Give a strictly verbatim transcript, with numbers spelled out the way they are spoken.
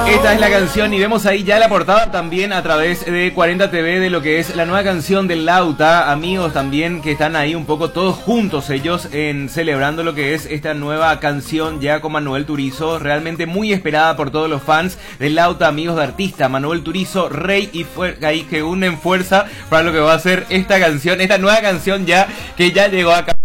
Esta es la canción y vemos ahí ya la portada también a través de cuarenta T V de lo que es la nueva canción del Lauta. Amigos también que están ahí un poco todos juntos ellos en celebrando lo que es esta nueva canción ya con Manuel Turizo. Realmente muy esperada por todos los fans del Lauta, amigos de artista. Manuel Turizo, Rey y ahí que unen fuerza para lo que va a ser esta canción, esta nueva canción ya que ya llegó acá.